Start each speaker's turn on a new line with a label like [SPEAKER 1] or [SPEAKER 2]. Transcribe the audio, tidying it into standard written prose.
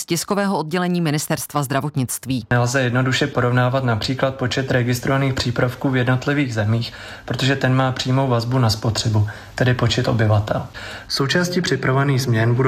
[SPEAKER 1] tiskového oddělení Ministerstva zdravotnictví.
[SPEAKER 2] Nelze jednoduše porovnávat například počet registrovaných přípravků v jednotlivých zemích, protože ten má přímou vazbu na spotřebu, tedy počet obyvatel. Součástí připravovaných změn budou